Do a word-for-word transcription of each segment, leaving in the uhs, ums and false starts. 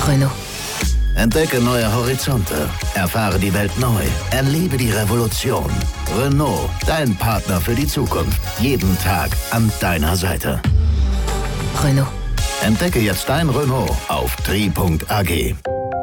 Renault. Entdecke neue Horizonte. Erfahre die Welt neu. Erlebe die Revolution. Renault, dein Partner für die Zukunft. Jeden Tag an deiner Seite. Renault. Entdecke jetzt dein Renault auf tri punkt a g.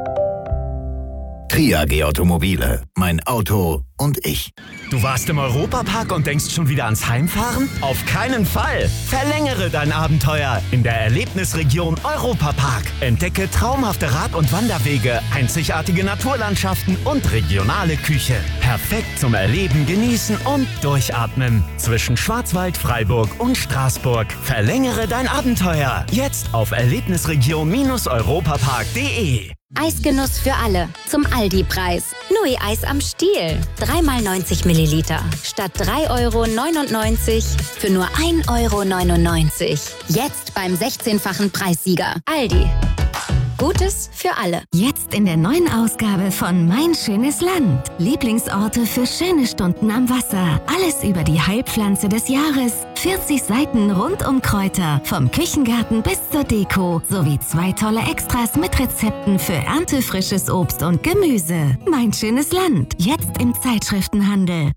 tri A G Automobile. Mein Auto und ich. Du warst im Europapark und denkst schon wieder ans Heimfahren? Auf keinen Fall! Verlängere dein Abenteuer in der Erlebnisregion Europapark. Entdecke traumhafte Rad- und Wanderwege, einzigartige Naturlandschaften und regionale Küche. Perfekt zum Erleben, Genießen und Durchatmen. Zwischen Schwarzwald, Freiburg und Straßburg. Verlängere dein Abenteuer. Jetzt auf erlebnisregion europapark punkt de. Eisgenuss für alle. Zum Aldi-Preis. Nui Eis am Stiel. drei mal neunzig Milliliter. Statt drei Euro neunundneunzig für nur ein Euro neunundneunzig. Jetzt beim sechzehnfachen Preissieger. Aldi. Gutes für alle. Jetzt in der neuen Ausgabe von Mein schönes Land. Lieblingsorte für schöne Stunden am Wasser. Alles über die Heilpflanze des Jahres. vierzig Seiten rund um Kräuter. Vom Küchengarten bis zur Deko. Sowie zwei tolle Extras mit Rezepten für erntefrisches Obst und Gemüse. Mein schönes Land. Jetzt im Zeitschriftenhandel.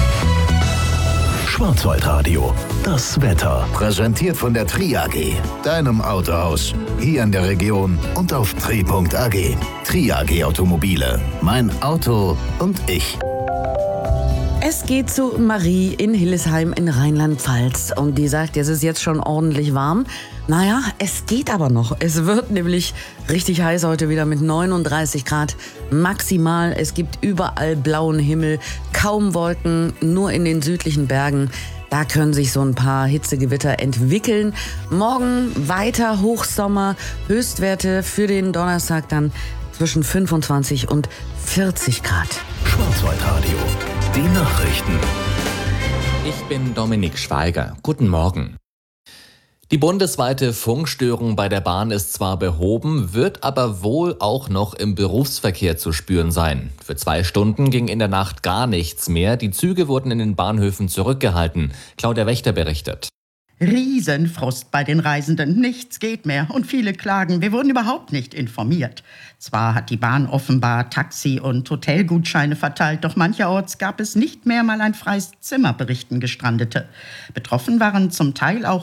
Schwarzwaldradio. Das Wetter. Präsentiert von der tri A G. Deinem Autohaus. Hier in der Region und auf tri punkt a g. tri A G Automobile. Mein Auto und ich. Es geht zu Marie in Hillesheim in Rheinland-Pfalz und die sagt, es ist jetzt schon ordentlich warm. Naja, es geht aber noch. Es wird nämlich richtig heiß heute wieder mit neununddreißig Grad maximal. Es gibt überall blauen Himmel, kaum Wolken, nur in den südlichen Bergen. Da können sich so ein paar Hitzegewitter entwickeln. Morgen weiter Hochsommer, Höchstwerte für den Donnerstag dann zwischen fünfundzwanzig und vierzig Grad. Schwarzwaldradio. Die Nachrichten. Ich bin Dominik Schweiger. Guten Morgen. Die bundesweite Funkstörung bei der Bahn ist zwar behoben, wird aber wohl auch noch im Berufsverkehr zu spüren sein. Für zwei Stunden ging in der Nacht gar nichts mehr. Die Züge wurden in den Bahnhöfen zurückgehalten. Claudia Wächter berichtet. Riesenfrust bei den Reisenden, nichts geht mehr und viele klagen, wir wurden überhaupt nicht informiert. Zwar hat die Bahn offenbar Taxi- und Hotelgutscheine verteilt, doch mancherorts gab es nicht mehr mal ein freies Zimmer, berichten Gestrandete. Betroffen waren zum Teil auch